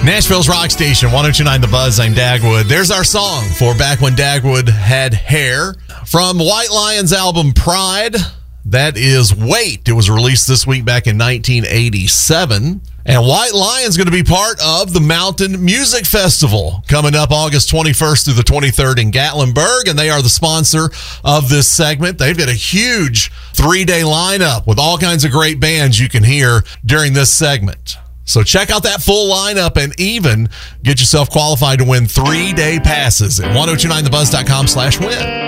Nashville's Rock Station, 102.9 The Buzz. I'm Dagwood. There's our song for Back When Dagwood Had Hair from White Lions' album Pride. That is Wait. It was released this week back in 1987. And White Lion's going to be part of the Mountain Music Festival coming up August 21st through the 23rd in Gatlinburg. And they are the sponsor of this segment. They've got a huge 3-day lineup with all kinds of great bands you can hear during this segment. So check out that full lineup and even get yourself qualified to win 3-day passes at 1029thebuzz.com/win.